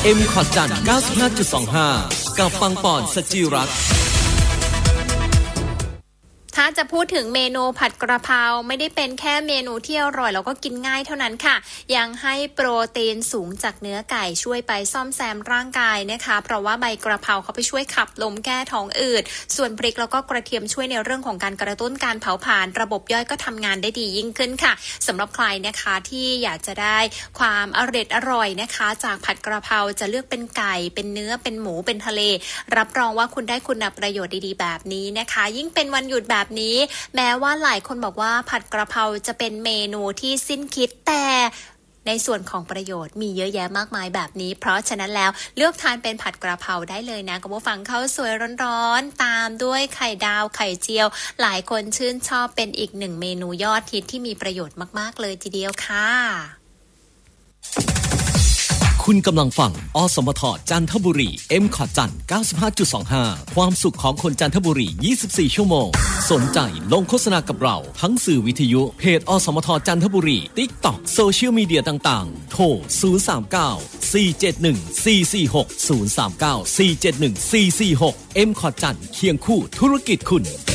M ขอดจันทร์ 95.25 กับปังปอนสจิรัตน์ถ้าจะพูดถึงเมนูผัดกระเพราไม่ได้เป็นแค่เมนูที่อร่อยแล้วก็กินง่ายเท่านั้นค่ะยังให้โปรตีนสูงจากเนื้อไก่ช่วยไปซ่อมแซมร่างกายนะคะเพราะว่าใบกระเพราเขาไปช่วยขับลมแก้ท้องอืดส่วนพริกแล้วก็กระเทียมช่วยในเรื่องของการกระตุ้นการเผาผลาญระบบย่อยก็ทำงานได้ดียิ่งขึ้นค่ะสำหรับใครนะคะที่อยากจะได้ความอร่อยนะคะจากผัดกระเพราจะเลือกเป็นไก่เป็นเนื้อเป็นหมูเป็นทะเลรับรองว่าคุณได้คุณประโยชน์ดีๆแบบนี้นะคะยิ่งเป็นวันหยุดแบบนี้แม้ว่าหลายคนบอกว่าผัดกระเพราจะเป็นเมนูที่สิ้นคิดแต่ในส่วนของประโยชน์มีเยอะแยะมากมายแบบนี้เพราะฉะนั้นแล้วเลือกทานเป็นผัดกระเพราได้เลยนะกับผู้ฟังข้าวสวยร้อนๆตามด้วยไข่ดาวไข่เจียวหลายคนชื่นชอบเป็นอีกหนึ่งเมนูยอดฮิตที่มีประโยชน์มากๆเลยทีเดียวค่ะคุณกำลังฟังอสมทจันทบุรี M ขอดจันทร์ 95.25 ความสุขของคนจันทบุรี 24 ชั่วโมงสนใจลงโฆษณากับเราทั้งสื่อวิทยุเพจอสมทจันทบุรี TikTok โซเชียลมีเดียต่างๆโทร 039 471 446 039 471 446 M ขอดจันทร์เคียงคู่ธุรกิจคุณ